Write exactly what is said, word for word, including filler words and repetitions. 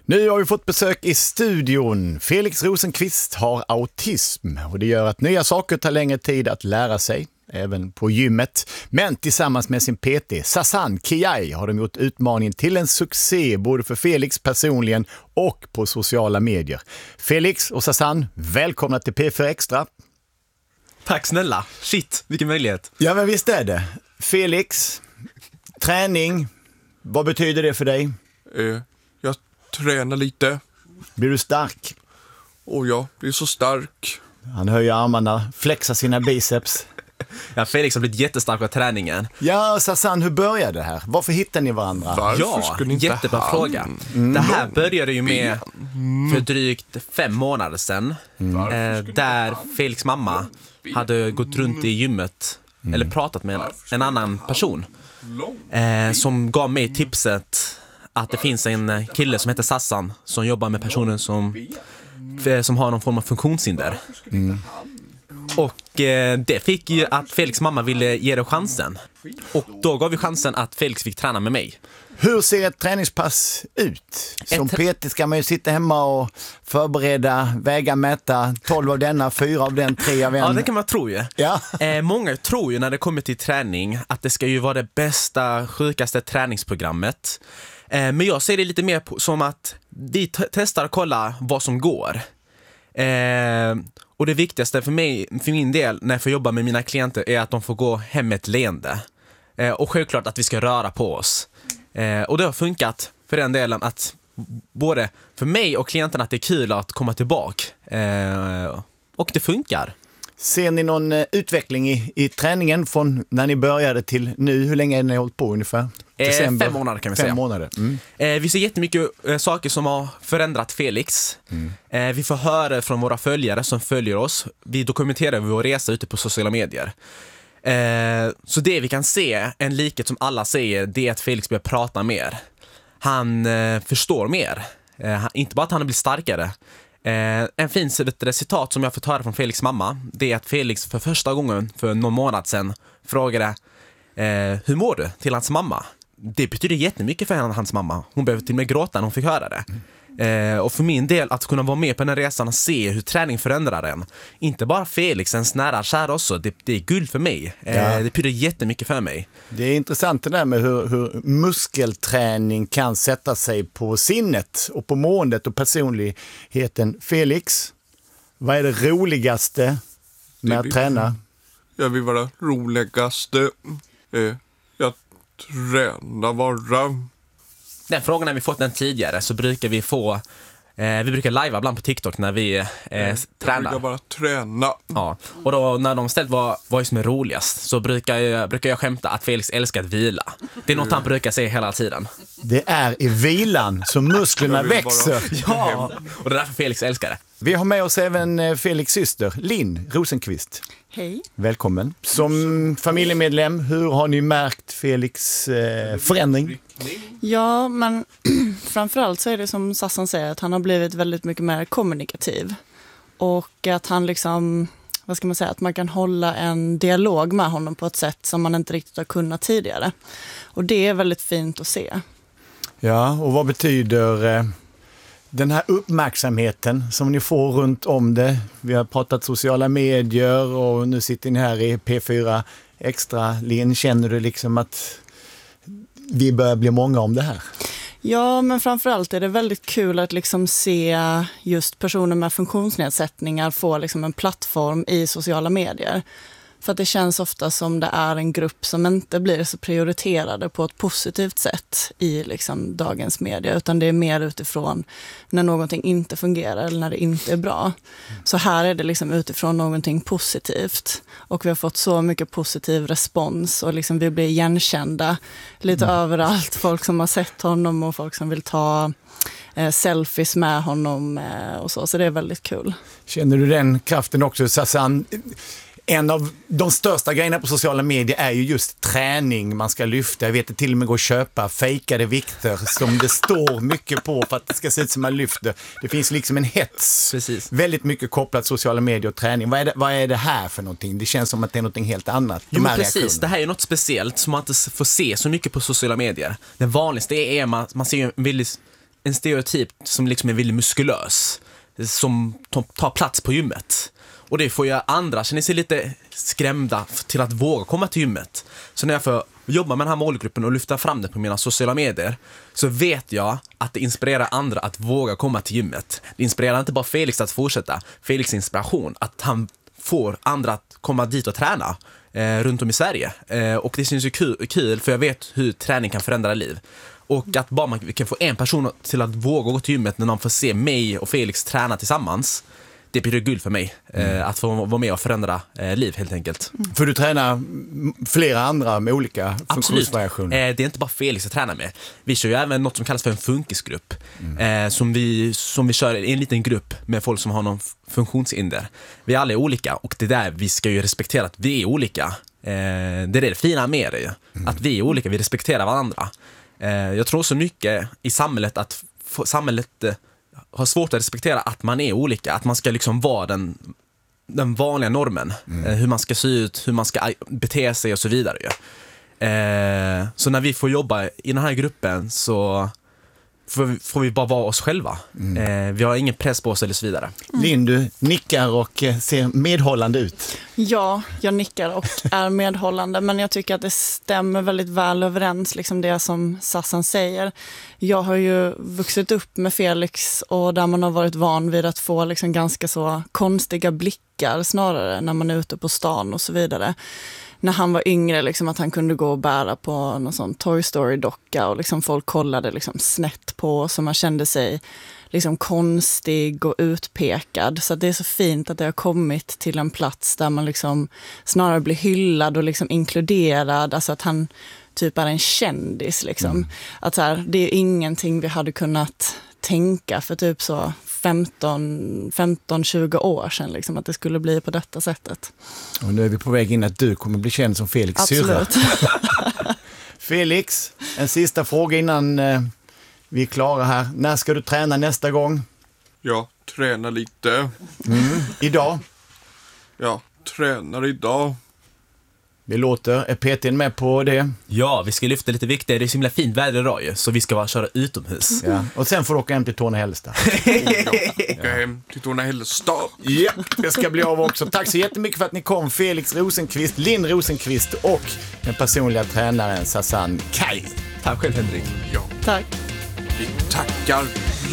Nu har vi fått besök i studion. Felix Rosenqvist har autism och det gör att nya saker tar längre tid att lära sig, även på gymmet. Men tillsammans med sin P T, Sazan Kiai, har de gjort utmaningen till en succé både för Felix personligen och på sociala medier. Felix och Sazan, välkomna till P fyra Extra. Tack snälla. Shit, vilken möjlighet. Ja, men visst är det. Felix, träning, vad betyder det för dig? Eh, jag tränar lite. Blir du stark? Och jag blir så stark. Han höjer armarna, flexar sina biceps. Ja, Felix har blivit jättestark av träningen. Ja, Sazan, hur började det här? Varför hittar ni varandra? Varför Ja, skulle inte jättebra han? fråga. Mm. Det här började ju med för drygt fem månader sedan. Mm. Eh, där Felix mamma hade gått runt i gymmet mm. eller pratat med en, en annan person. Eh, som gav mig tipset att det finns en kille som heter Sazan som jobbar med personer som, som har någon form av funktionshinder. Mm. Och eh, det fick ju att Felix mamma ville ge det chansen. Och då gav vi chansen att Felix fick träna med mig. Hur ser ett träningspass ut? Som Ett... P T ska man ju sitta hemma och förbereda, väga, mäta, tolv av denna, fyra av den, tre av en. Ja, det kan man tro ju. Ja. Eh, många tror ju när det kommer till träning att det ska ju vara det bästa, sjukaste träningsprogrammet. Eh, men jag ser det lite mer på, som att vi t- testar att kolla vad som går. Eh, och det viktigaste för mig, för min del, när jag får jobba med mina klienter är att de får gå hem med ett leende. Eh, och självklart att vi ska röra på oss. Eh, och det har funkat för den delen att både för mig och klienterna att det är kul att komma tillbaka. Eh, och det funkar. Ser ni någon eh, utveckling i, i träningen från när ni började till nu? Hur länge har ni hållit på ungefär? Eh, fem månader kan vi fem säga. Månader. Mm. Eh, vi ser jättemycket eh, saker som har förändrat Felix. Mm. Eh, vi får höra från våra följare som följer oss. Vi dokumenterar vår resa ute på sociala medier. Eh, så det vi kan se, en likhet som alla säger, det är att Felix börjar prata mer. Han eh, förstår mer. Eh, inte bara att han blir starkare. Eh, en fin citat som jag fått höra från Felix mamma, det är att Felix för första gången för någon månad sedan frågade eh, hur mår du till hans mamma. Det betyder jättemycket för henne, hans mamma. Hon behöver till och med gråta när hon fick höra det. Eh, och för min del, att kunna vara med på den här resan och se hur träning förändrar en. Inte bara Felix, ens nära kär också. Det, det är guld för mig. Eh, ja. Det betyder jättemycket för mig. Det är intressant det där med hur, hur muskelträning kan sätta sig på sinnet och på måendet och personligheten. Felix, vad är det roligaste med det att träna? Jag vill vara roligaste. Eh, jag tränar bara. Den frågan har vi fått den tidigare, så brukar vi få eh, vi brukar live ibland på TikTok när vi eh, jag tränar. Jag brukar bara träna. Ja, och då när de ställt vad, vad som är roligast så brukar jag, brukar jag skämta att Felix älskar att vila. Det är något han brukar säga hela tiden. Det är i vilan som musklerna växer. Ja, och det är därför Felix älskar det. Vi har med oss även Felix syster, Linn Rosenqvist. Hej. Välkommen. Som familjemedlem, hur har ni märkt Felix eh, förändring? Ja, men framförallt så är det som Sazan säger att han har blivit väldigt mycket mer kommunikativ. Och att han liksom, vad ska man säga, att man kan hålla en dialog med honom på ett sätt som man inte riktigt har kunnat tidigare. Och det är väldigt fint att se. Ja, och vad betyder eh, den här uppmärksamheten som ni får runt om det? Vi har pratat sociala medier och nu sitter ni här i P fyra Extra. Linn, känner du liksom att vi börjar bli många om det här? Ja, men framförallt är det väldigt kul att liksom se just personer med funktionsnedsättningar få liksom en plattform i sociala medier. För att det känns ofta som det är en grupp som inte blir så prioriterade på ett positivt sätt i liksom dagens media, utan det är mer utifrån när någonting inte fungerar eller när det inte är bra. Så här är det liksom utifrån någonting positivt. Och vi har fått så mycket positiv respons och liksom vi blir igenkända lite mm. överallt. Folk som har sett honom och folk som vill ta eh, selfies med honom eh, och så. Så det är väldigt kul. Känner du den kraften också, Sazan? En av de största grejerna på sociala medier är ju just träning man ska lyfta. Jag vet att det till och med går att köpa fejkade vikter som det står mycket på för att det ska se ut som man lyfter. Det finns liksom en hets. Precis. Väldigt mycket kopplat sociala medier och träning. Vad är det, vad är det här för någonting? Det känns som att det är något helt annat. Jo, precis. Det här är något speciellt som man inte får se så mycket på sociala medier. Det vanligaste är att man, man ser en väldigt en stereotyp som liksom är väldigt muskulös, som tar plats på gymmet. Och det får ju andra känner sig lite skrämda till att våga komma till gymmet. Så när jag får jobba med den här målgruppen och lyfta fram det på mina sociala medier, så vet jag att det inspirerar andra att våga komma till gymmet. Det inspirerar inte bara Felix att fortsätta. Felix inspiration, att han får andra att komma dit och träna eh, runt om i Sverige. Eh, och det syns ju kul, kul, för jag vet hur träning kan förändra liv. Och att bara man kan få en person till att våga gå till gymmet när de får se mig och Felix träna tillsammans, det blir guld för mig. Mm. Att få vara med och förändra eh, liv helt enkelt. Mm. För du tränar flera andra med olika funktionsvariationer. Eh, det är inte bara Felix att träna med. Vi kör ju även något som kallas för en funkisgrupp. Mm. Eh, som, vi, som vi kör i en liten grupp med folk som har någon funktionshinder. Vi alla är olika och det där vi ska ju respektera att vi är olika. Eh, det är det fina med det. Mm. Att vi är olika, vi respekterar varandra. Eh, jag tror så mycket i samhället att få, samhället eh, har svårt att respektera att man är olika, att man ska liksom vara den, den vanliga normen, mm. eh, hur man ska se ut, hur man ska bete sig och så vidare. Eh, så när vi får jobba i den här gruppen så får vi, får vi bara vara oss själva. Mm. Eh, vi har ingen press på oss eller så vidare. Mm. Linn, du nickar och ser medhållande ut. Ja, jag nickar och är medhållande, men jag tycker att det stämmer väldigt väl överens, liksom det som Sassan säger. Jag har ju vuxit upp med Felix och där man har varit van vid att få liksom ganska så konstiga blickar snarare när man är ute på stan och så vidare. När han var yngre, liksom, att han kunde gå och bära på någon sån Toy Story-docka och liksom folk kollade liksom snett på, så man kände sig liksom konstig och utpekad. Så att det är så fint att det har kommit till en plats där man liksom snarare blir hyllad och liksom inkluderad. Alltså att han typ är en kändis. Liksom. Mm. Att så här, det är ingenting vi hade kunnat tänka för typ så femton tjugo år sedan, liksom, att det skulle bli på detta sättet. Och nu är vi på väg in att du kommer bli känd som Felix syrra. Felix, en sista fråga innan eh, vi är klara här. När ska du träna nästa gång? Jag tränar lite. Mm. Idag? Jag tränar idag. Vi låter, är P T med på det? Ja, vi ska lyfta lite viktigt. Det är så himla fint väder idag ju, så vi ska bara köra utomhus. Ja. Och sen får du åka hem till Torne-Hällestad. Åka hem till Torne-Hällestad. Ja, det ska bli av också. Tack så jättemycket för att ni kom, Felix Rosenqvist, Linn Rosenqvist och den personliga tränaren Sassan Kaj. Tack själv, Henrik. Ja. Tack. Vi tackar.